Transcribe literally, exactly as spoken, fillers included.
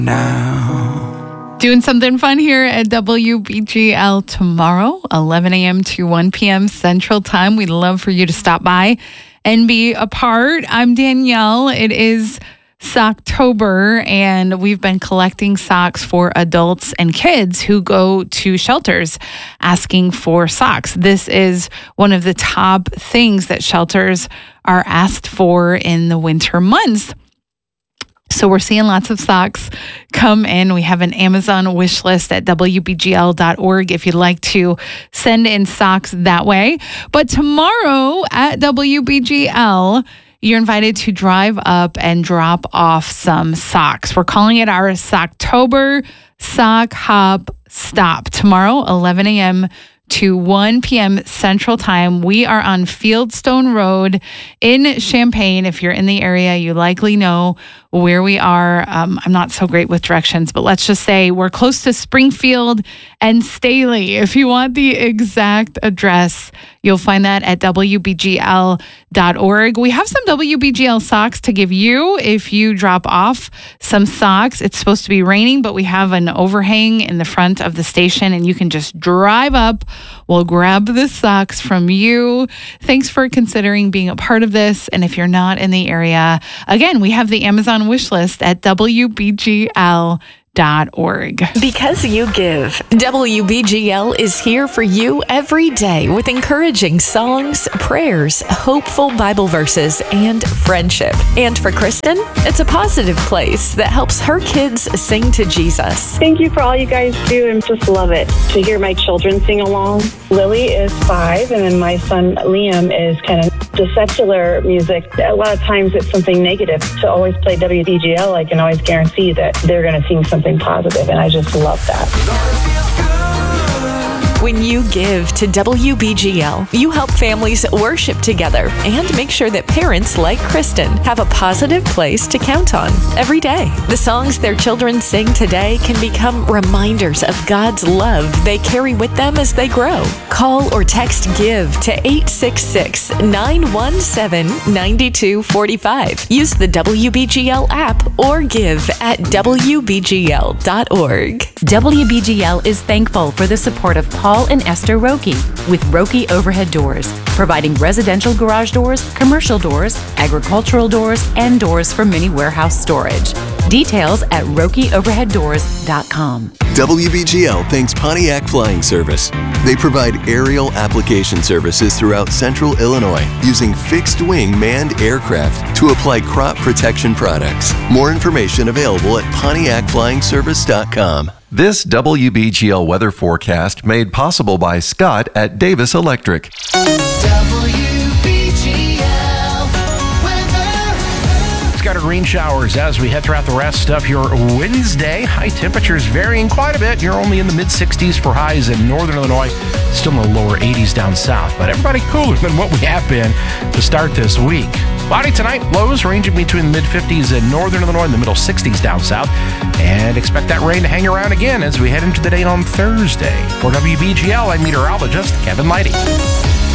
now. Doing something fun here at W B G L tomorrow, eleven a.m. to one p.m. Central Time. We'd love for you to stop by and be a part. I'm Danielle. It is Socktober, and we've been collecting socks for adults and kids who go to shelters asking for socks. This is one of the top things that shelters are asked for in the winter months. So we're seeing lots of socks come in. We have an Amazon wish list at W B G L dot org if you'd like to send in socks that way. But tomorrow at W B G L, you're invited to drive up and drop off some socks. We're calling it our Socktober Sock Hop Stop. Tomorrow, eleven a.m. to one p.m. Central Time. We are on Fieldstone Road in Champaign. If you're in the area, you likely know where we are. Um, I'm not so great with directions, but let's just say we're close to Springfield and Staley. If you want the exact address, you'll find that at W B G L dot org. We have some W B G L socks to give you if you drop off some socks. It's supposed to be raining, but we have an overhang in the front of the station, and you can just drive up. We'll grab the socks from you. Thanks for considering being a part of this. And if you're not in the area, again, we have the Amazon wish list at W B G L dot org. Because you give, W B G L is here for you every day with encouraging songs, prayers, hopeful Bible verses, and friendship. And for Kristen, it's a positive place that helps her kids sing to Jesus. Thank you for all you guys do, and just love it to hear my children sing along. Lily is five, and then my son Liam is kind of the secular music. A lot of times it's something negative. To always play W B G L, I can always guarantee that they're going to sing something positive, and I just love that. When you give to W B G L, you help families worship together and make sure that parents like Kristen have a positive place to count on every day. The songs their children sing today can become reminders of God's love they carry with them as they grow. Call or text GIVE to eight six six, nine one seven, nine two four five. Use the W B G L app or give at W B G L dot org. W B G L is thankful for the support of Paul and Esther Roki with Roki Overhead Doors, providing residential garage doors, commercial doors, agricultural doors, and doors for mini warehouse storage. Details at Roki Overhead Doors dot com. W B G L thanks Pontiac Flying Service. They provide aerial application services throughout central Illinois using fixed-wing manned aircraft to apply crop protection products. More information available at Pontiac Flying Service dot com. This W B G L weather forecast made possible by Scott at Davis Electric. Scattered rain showers as we head throughout the rest of your Wednesday. High temperatures varying quite a bit. You're only in the mid sixties for highs in northern Illinois, still in the lower eighties down south, but everybody cooler than what we have been to start this week. Cloudy tonight, lows ranging between the mid fifties in northern Illinois and the middle sixties down south, and expect that rain to hang around again as we head into the day on Thursday. For W B G L, I'm meteorologist Kevin Leidy.